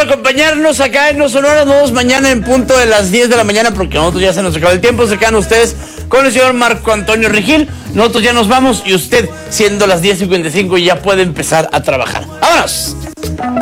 acompañarnos acá en No Sonora. Nos vemos mañana en punto de las 10 de la mañana, porque a nosotros ya se nos acaba el tiempo. Se quedan ustedes con el señor Marco Antonio Regil. Nosotros ya nos vamos y usted, siendo las 10:55, ya puede empezar a trabajar. ¡Vámonos!